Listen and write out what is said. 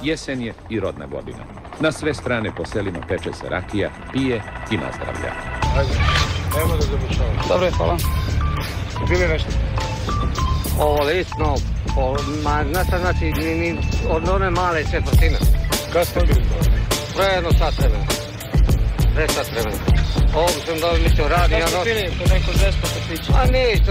jesen je i rodna godina. Na sve strane po selima peče se rakija, pije i nazdravlja. Ajde, nema da zabušavamo. Dobro, hvala. Bili nešto? Ovo lično, znači ni od one male četvrtine. Kad ste bili? Prejedno sat vremena. 10 sat vremena. Ovo sam da mislio radi. Šta ste bili po neko 200 kafića? A ništa.